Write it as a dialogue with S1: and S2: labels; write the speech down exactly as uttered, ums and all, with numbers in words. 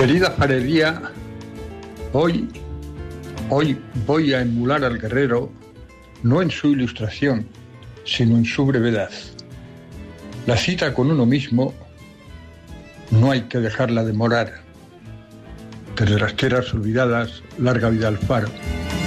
S1: Querida Farería, hoy, hoy voy a emular al guerrero no en su ilustración, sino en su brevedad. La cita con uno mismo no hay que dejarla demorar. Desde las tierras olvidadas, larga vida al faro.